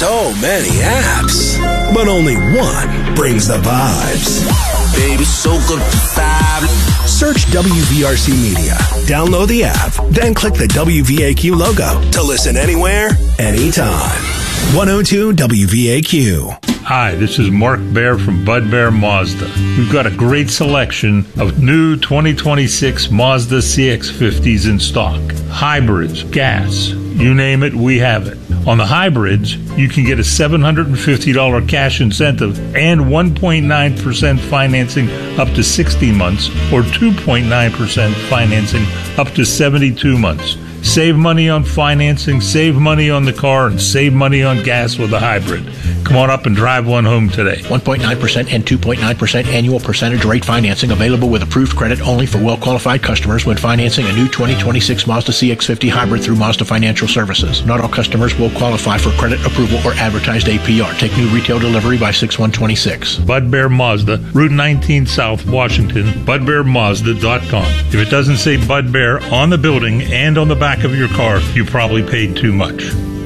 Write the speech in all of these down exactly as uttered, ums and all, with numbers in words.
So many apps, but only one brings the vibes. Baby, so good to vibe. Search W V R C Media, download the app, then click the W V A Q logo to listen anywhere, anytime. one oh two W V A Q. Hi, this is Mark Baer from Bud Bear Mazda. We've got a great selection of new twenty twenty-six Mazda C X fifties in stock. Hybrids, gas, you name it, we have it. On the hybrids, you can get a seven hundred fifty dollars cash incentive and one point nine percent financing up to sixty months or two point nine percent financing up to seventy-two months. Save money on financing, save money on the car, and save money on gas with a hybrid. Come on up and drive one home today. one point nine percent and two point nine percent annual percentage rate financing available with approved credit only for well-qualified customers when financing a new twenty twenty-six Mazda C X fifty hybrid through Mazda Financial Services. Not all customers will qualify for credit approval or advertised A P R. Take new retail delivery by six one two six. Bud Bear Mazda, Route nineteen South, Washington, bud bear mazda dot com. If it doesn't say Bud Bear on the building and on the back of your car, you probably paid too much.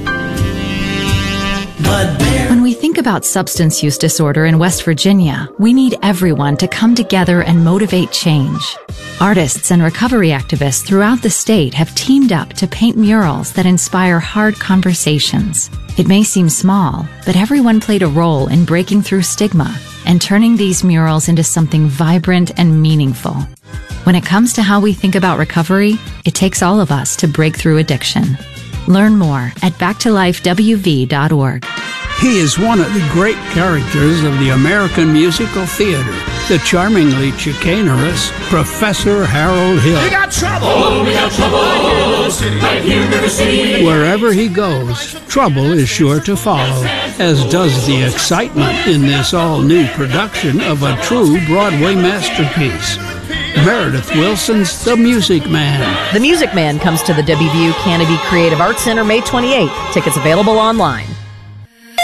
When we think about substance use disorder in West Virginia, we need everyone to come together and motivate change. Artists and recovery activists throughout the state have teamed up to paint murals that inspire hard conversations. It may seem small, but everyone played a role in breaking through stigma and turning these murals into something vibrant and meaningful. When it comes to how we think about recovery, it takes all of us to break through addiction. Learn more at back to life w v dot org. He is one of the great characters of the American musical theater, the charmingly chicanerous Professor Harold Hill. We got trouble! Oh, we got trouble! City, right here in River City. Wherever he goes, trouble is sure to follow, as does the excitement in this all-new production of a true Broadway masterpiece. Meredith Wilson's The Music Man. The Music Man comes to the W V U Canady Creative Arts Center May twenty-eighth. Tickets available online.